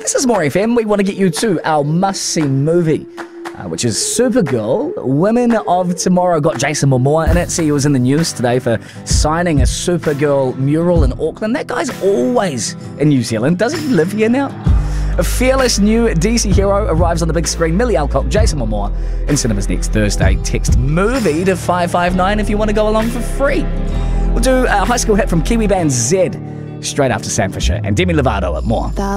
This is More FM. We want to get you to our must-see movie, which is Supergirl, Women of Tomorrow. Got Jason Momoa in it. See, he was in the news today for signing a Supergirl mural in Auckland. That guy's always in New Zealand. Doesn't he live here now? A fearless new DC hero arrives on the big screen. Millie Alcock, Jason Momoa in cinemas next Thursday. Text MOVIE to 559 if you want to go along for free. We'll do a high school hit from Kiwi band Z straight after Sam Fisher and Demi Lovato at More.